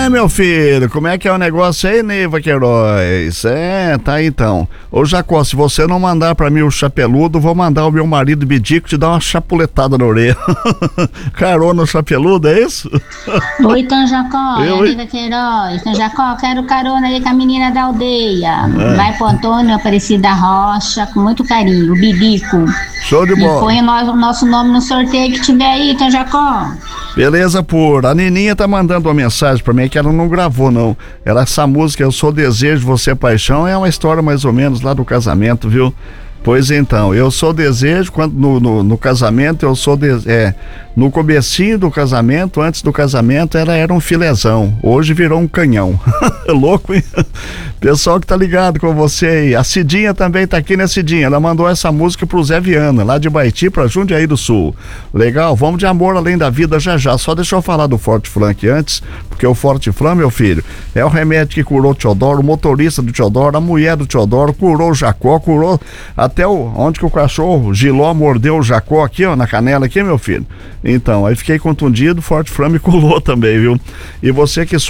meu filho, como é que é o negócio aí, Neiva Queiroz? Tá aí então. Ô Jacó, se você não mandar pra mim o chapeludo, vou mandar o meu marido Bidico te dar uma chapuletada na orelha. Carona chapeludo, é isso? Oi, Tom Jacó, é a Neiva Queiroz. Tom Jacó, quero carona aí com a menina da aldeia. Vai pro Antônio Aparecida Rocha, com muito carinho, o Bidico. Show de bola. E põe o nosso nome no sorteio que tiver aí, Tom Jacó. Beleza, pura. A Nininha tá mandando uma mensagem pra mim que ela não gravou, não. Essa música, Eu Sou Desejo, Você é Paixão, é uma história mais ou menos lá do casamento, viu? Pois então, eu sou desejo, quando no casamento, no comecinho do casamento, antes do casamento, ela era um filezão, hoje virou um canhão. Louco, hein? Pessoal que tá ligado com você aí, a Cidinha também tá aqui, né, Cidinha? Ela mandou essa música pro Zé Viana, lá de Baiti pra Jundiaí do Sul. Legal, vamos de Amor Além da Vida já, só deixa eu falar do Forte Flank antes, porque o Forte Flan, meu filho, é o remédio que curou o Teodoro, o motorista do Teodoro, a mulher do Teodoro, curou o Jacó, curou até onde que o cachorro Giló mordeu o Jacó aqui, ó, na canela aqui, meu filho. Então, aí fiquei contundido, Forte Flan me curou também, viu? E você que